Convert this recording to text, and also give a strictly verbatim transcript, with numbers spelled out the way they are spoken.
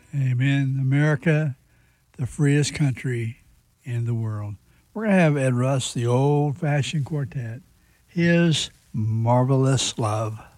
Amen. America, the freest country in the world. We're going to have Ed Russ, the old-fashioned quartet, his Marvelous Love.